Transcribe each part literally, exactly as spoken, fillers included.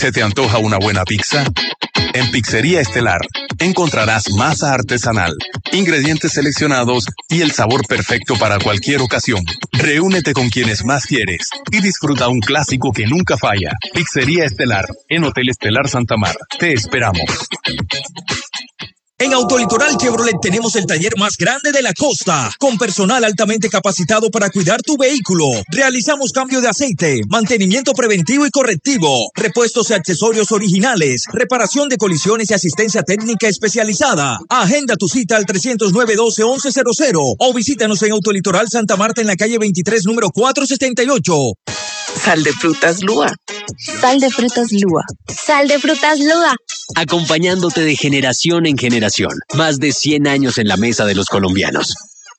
¿Se te antoja una buena pizza? En Pizzería Estelar encontrarás masa artesanal, ingredientes seleccionados y el sabor perfecto para cualquier ocasión. Reúnete con quienes más quieres y disfruta un clásico que nunca falla. Pizzería Estelar, en Hotel Estelar Santa Mar. Te esperamos. En Autolitoral Chevrolet tenemos el taller más grande de la costa, con personal altamente capacitado para cuidar tu vehículo. Realizamos cambio de aceite, mantenimiento preventivo y correctivo, repuestos y accesorios originales, reparación de colisiones y asistencia técnica especializada. Agenda tu cita al trescientos nueve, doce, once cero cero o visítanos en Autolitoral Santa Marta en la calle veintitrés, número cuatrocientos setenta y ocho. Sal de frutas Lua. Sal de frutas Lua. Sal de frutas Lua. Acompañándote de generación en generación. Más de cien años en la mesa de los colombianos.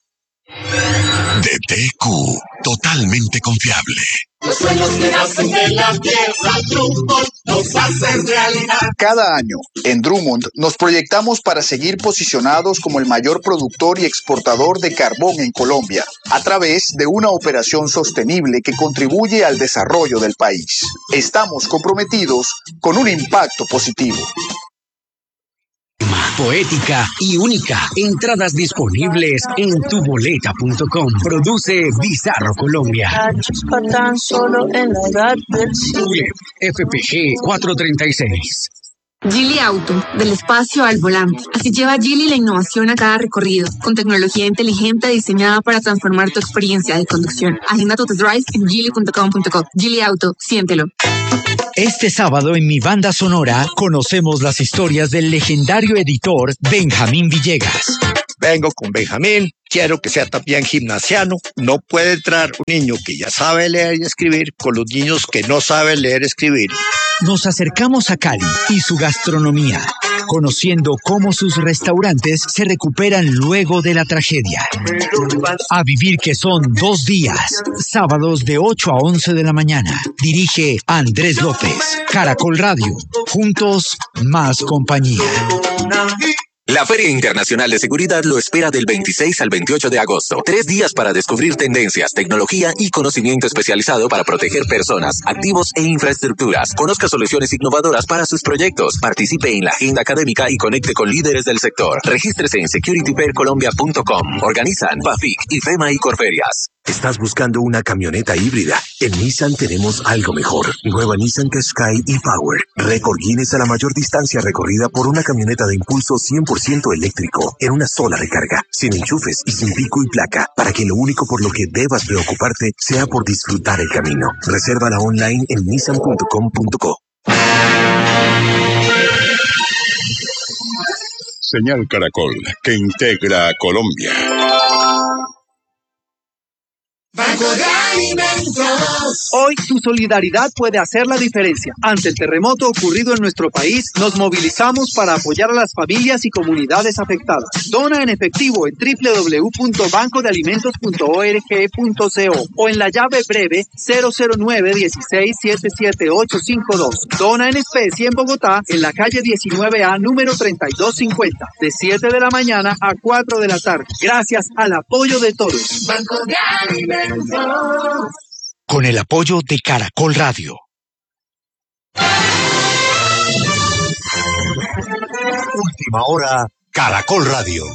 D T Q, totalmente confiable. Los sueños que nacen de la tierra, Drummond los hacen realidad. Cada año, en Drummond, nos proyectamos para seguir posicionados como el mayor productor y exportador de carbón en Colombia, a través de una operación sostenible que contribuye al desarrollo del país. Estamos comprometidos con un impacto positivo. Poética y única. Entradas disponibles en tu boleta punto com. Produce Bizarro Colombia. Tan solo en la edad del siglo. F P G cuatrocientos treinta y seis. Geely Auto, del espacio al volante. Así lleva Geely la innovación a cada recorrido, con tecnología inteligente diseñada para transformar tu experiencia de conducción. Agenda tu test drive en geely punto com punto co. Geely Auto, siéntelo. Este sábado en Mi Banda Sonora conocemos las historias del legendario editor Benjamín Villegas. Vengo con Benjamín, quiero que sea también gimnasiano. No puede entrar un niño que ya sabe leer y escribir con los niños que no saben leer y escribir. Nos acercamos a Cali y su gastronomía, conociendo cómo sus restaurantes se recuperan luego de la tragedia. A vivir que son dos días, sábados de ocho a once de la mañana. Dirige Andrés López. Caracol Radio. Juntos, más compañía. La Feria Internacional de Seguridad lo espera del veintiséis al veintiocho de agosto. Tres días para descubrir tendencias, tecnología y conocimiento especializado para proteger personas, activos e infraestructuras. Conozca soluciones innovadoras para sus proyectos. Participe en la agenda académica y conecte con líderes del sector. Regístrese en security pair colombia punto com. Organizan Bafic, IFEMA y Corferias. ¿Estás buscando una camioneta híbrida? En Nissan tenemos algo mejor. Nueva Nissan Qashqai e-Power. Récord Guinness a la mayor distancia recorrida por una camioneta de impulso cien por ciento eléctrico en una sola recarga, sin enchufes y sin pico y placa, para que lo único por lo que debas preocuparte sea por disfrutar el camino. Resérvala online en nissan punto com punto co. Señal Caracol, que integra a Colombia. Banco de Alimentos. Hoy tu solidaridad puede hacer la diferencia. Ante el terremoto ocurrido en nuestro país, nos movilizamos para apoyar a las familias y comunidades afectadas. Dona en efectivo en doble u doble u doble u punto banco de alimentos punto org punto co o en la llave breve cero cero nueve dieciséis setenta y siete ochocientos cincuenta y dos. Dona en especie en Bogotá, en la calle diecinueve A, número treinta y dos cincuenta, de siete de la mañana a cuatro de la tarde. Gracias al apoyo de todos. Banco de Alimentos. Con el apoyo de Caracol Radio. Última hora, Caracol Radio.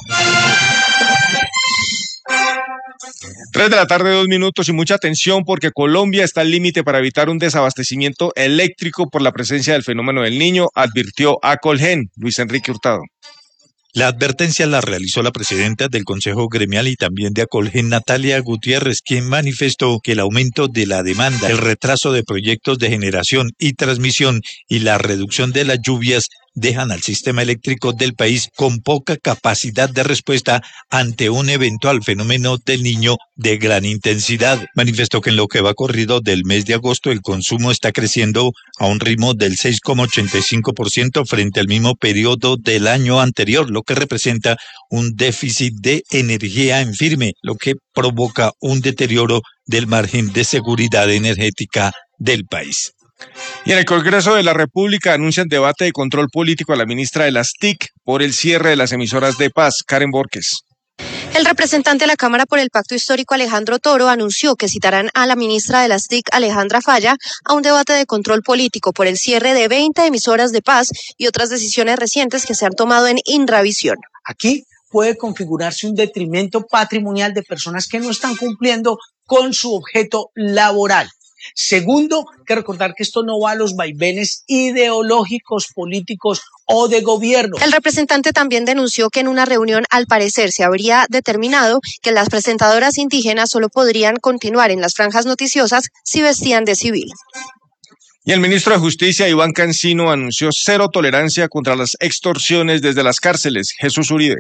Tres de la tarde, dos minutos y mucha atención porque Colombia está al límite para evitar un desabastecimiento eléctrico por la presencia del fenómeno del Niño, advirtió Acolgen. Luis Enrique Hurtado. La advertencia la realizó la presidenta del Consejo Gremial y también de Acolgen, Natalia Gutiérrez, quien manifestó que el aumento de la demanda, el retraso de proyectos de generación y transmisión y la reducción de las lluvias dejan al sistema eléctrico del país con poca capacidad de respuesta ante un eventual fenómeno del Niño de gran intensidad. Manifestó que en lo que va corrido del mes de agosto el consumo está creciendo a un ritmo del seis coma ochenta y cinco por ciento frente al mismo periodo del año anterior, lo que representa un déficit de energía en firme, lo que provoca un deterioro del margen de seguridad energética del país. Y en el Congreso de la República anuncian debate de control político a la ministra de las T I C por el cierre de las emisoras de paz, Karen Borges. El representante de la Cámara por el Pacto Histórico, Alejandro Toro, anunció que citarán a la ministra de las T I C, Alejandra Falla, a un debate de control político por el cierre de veinte emisoras de paz y otras decisiones recientes que se han tomado en Inravisión. Aquí puede configurarse un detrimento patrimonial de personas que no están cumpliendo con su objeto laboral. Segundo, que recordar que esto no va a los vaivenes ideológicos, políticos o de gobierno. El representante también denunció que en una reunión, al parecer, se habría determinado que las presentadoras indígenas solo podrían continuar en las franjas noticiosas si vestían de civil. Y el ministro de Justicia, Iván Cancino, anunció cero tolerancia contra las extorsiones desde las cárceles. Jesús Uribe.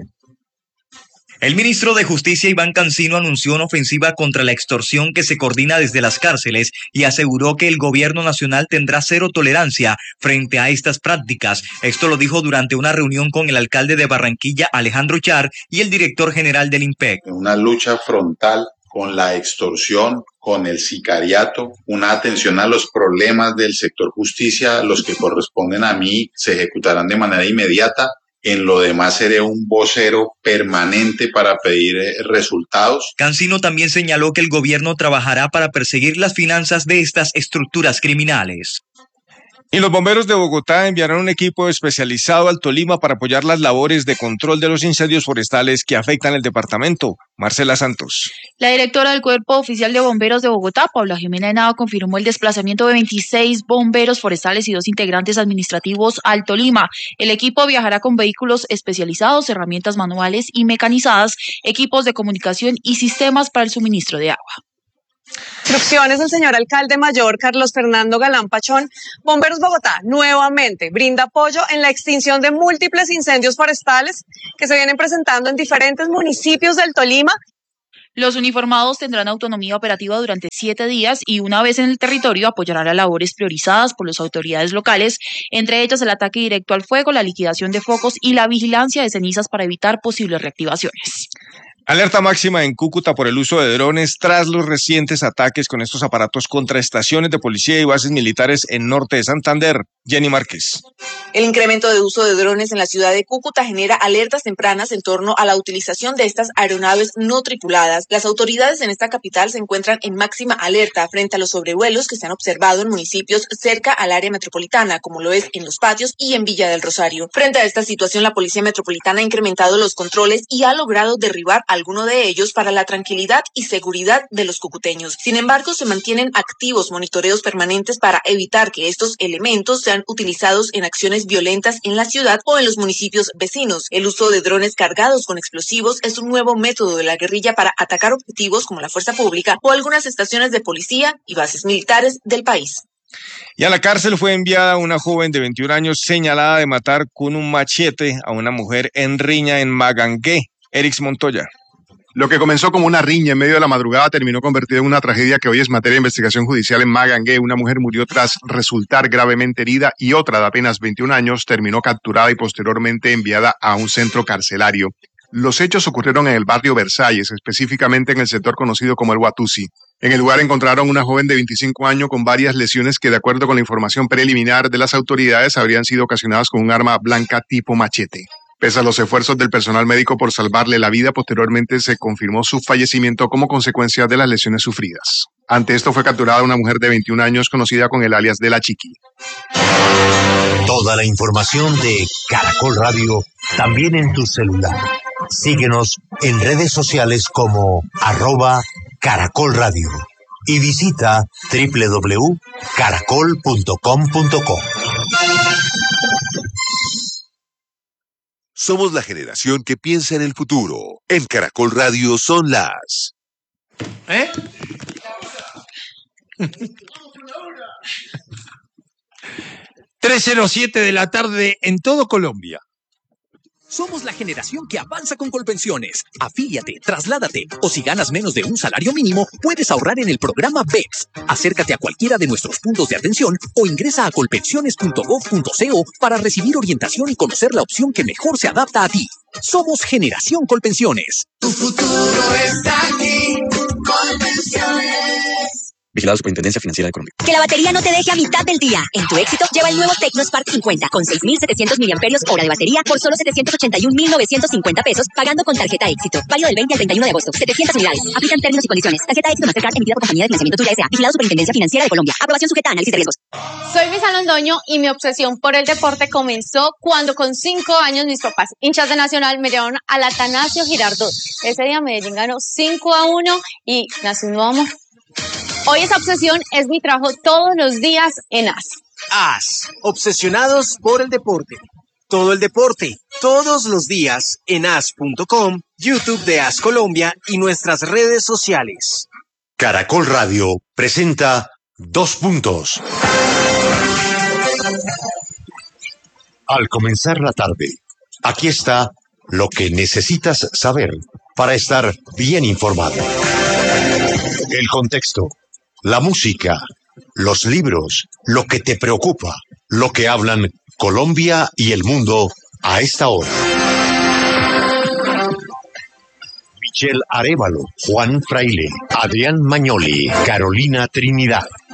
El ministro de Justicia, Iván Cancino, anunció una ofensiva contra la extorsión que se coordina desde las cárceles y aseguró que el gobierno nacional tendrá cero tolerancia frente a estas prácticas. Esto lo dijo durante una reunión con el alcalde de Barranquilla, Alejandro Char, y el director general del IMPEC. Una lucha frontal con la extorsión, con el sicariato, una atención a los problemas del sector justicia, los que corresponden a mí, se ejecutarán de manera inmediata. En lo demás seré un vocero permanente para pedir resultados. Cancino también señaló que el gobierno trabajará para perseguir las finanzas de estas estructuras criminales. Y los bomberos de Bogotá enviarán un equipo especializado al Tolima para apoyar las labores de control de los incendios forestales que afectan el departamento. Marcela Santos. La directora del Cuerpo Oficial de Bomberos de Bogotá, Paula Jimena Henao, confirmó el desplazamiento de veintiséis bomberos forestales y dos integrantes administrativos al Tolima. El equipo viajará con vehículos especializados, herramientas manuales y mecanizadas, equipos de comunicación y sistemas para el suministro de agua. Instrucciones del señor alcalde mayor Carlos Fernando Galán Pachón. Bomberos Bogotá nuevamente brinda apoyo en la extinción de múltiples incendios forestales que se vienen presentando en diferentes municipios del Tolima. Los uniformados tendrán autonomía operativa durante siete días y una vez en el territorio apoyarán a labores priorizadas por las autoridades locales, entre ellas el ataque directo al fuego, la liquidación de focos y la vigilancia de cenizas para evitar posibles reactivaciones. Alerta máxima en Cúcuta por el uso de drones tras los recientes ataques con estos aparatos contra estaciones de policía y bases militares en norte de Santander. Jenny Márquez. El incremento de uso de drones en la ciudad de Cúcuta genera alertas tempranas en torno a la utilización de estas aeronaves no tripuladas. Las autoridades en esta capital se encuentran en máxima alerta frente a los sobrevuelos que se han observado en municipios cerca al área metropolitana, como lo es en Los Patios y en Villa del Rosario. Frente a esta situación, la Policía Metropolitana ha incrementado los controles y ha logrado derribar alguno de ellos para la tranquilidad y seguridad de los cucuteños. Sin embargo, se mantienen activos monitoreos permanentes para evitar que estos elementos sean utilizados en acciones violentas en la ciudad o en los municipios vecinos. El uso de drones cargados con explosivos es un nuevo método de la guerrilla para atacar objetivos como la fuerza pública o algunas estaciones de policía y bases militares del país. Y a la cárcel fue enviada una joven de veintiún años señalada de matar con un machete a una mujer en riña en Magangué. Erix Montoya. Lo que comenzó como una riña en medio de la madrugada terminó convertido en una tragedia que hoy es materia de investigación judicial en Magangué. Una mujer murió tras resultar gravemente herida y otra de apenas veintiún años terminó capturada y posteriormente enviada a un centro carcelario. Los hechos ocurrieron en el barrio Versalles, específicamente en el sector conocido como el Watusi. En el lugar encontraron una joven de veinticinco años con varias lesiones que, de acuerdo con la información preliminar de las autoridades, habrían sido ocasionadas con un arma blanca tipo machete. Pese a los esfuerzos del personal médico por salvarle la vida, posteriormente se confirmó su fallecimiento como consecuencia de las lesiones sufridas. Ante esto fue capturada una mujer de veintiún años conocida con el alias de La Chiqui. Toda la información de Caracol Radio también en tu celular. Síguenos en redes sociales como arroba Caracol Radio y visita doble u doble u doble u punto caracol punto com punto co. Somos la generación que piensa en el futuro. En Caracol Radio son las... ¿Eh? tres cero siete de la tarde en todo Colombia. Somos la generación que avanza con Colpensiones. Afíliate, trasládate, o si ganas menos de un salario mínimo, puedes ahorrar en el programa B E P S. Acércate a cualquiera de nuestros puntos de atención o ingresa a colpensiones punto gob punto co para recibir orientación y conocer la opción que mejor se adapta a ti. Somos Generación Colpensiones. Tu futuro está aquí, Colpensiones. Vigilado Superintendencia Financiera de Colombia. Que la batería no te deje a mitad del día. En tu Éxito, lleva el nuevo Tecnospark cincuenta con seis mil setecientos miliamperios hora de batería por solo setecientos ochenta y un mil novecientos cincuenta pesos, pagando con tarjeta Éxito. Válido del veinte al treinta y uno de agosto. setecientas unidades. Aplican términos y condiciones. Tarjeta Éxito Mastercard emitida por Compañía de Financiamiento Tuya S A. Vigilado Superintendencia Financiera de Colombia. Aprobación sujeta a análisis de riesgos. Soy Misa Londoño y mi obsesión por el deporte comenzó cuando con cinco años mis papás, hinchas de Nacional, me llevaron al Atanasio Girardot. Ese día Medellín ganó cinco a uno y nació un nuevo amor. Hoy esa obsesión es mi trabajo todos los días en A S. A S, obsesionados por el deporte. Todo el deporte, todos los días en A S punto com, YouTube de A S Colombia y nuestras redes sociales. Caracol Radio presenta Dos Puntos. Al comenzar la tarde, aquí está lo que necesitas saber para estar bien informado. El contexto, la música, los libros, lo que te preocupa, lo que hablan Colombia y el mundo a esta hora. Michelle Arévalo, Juan Fraile, Adrián Mañoli, Carolina Trinidad.